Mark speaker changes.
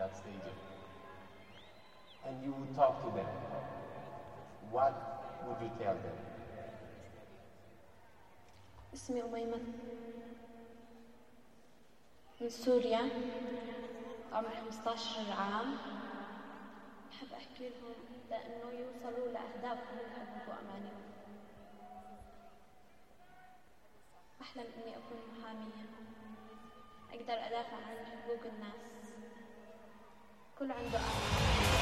Speaker 1: that stadium and you would talk to them, what would you tell them?
Speaker 2: اسمي أميمة من سوريا، عمري 15 عام. بحب أحكي لهم لأنه يوصلوا لأهدافهم ويحققوا أمانيهم. أحلم إني أكون محامية، أقدر أدافع عن حقوق الناس. كل عنده آمال.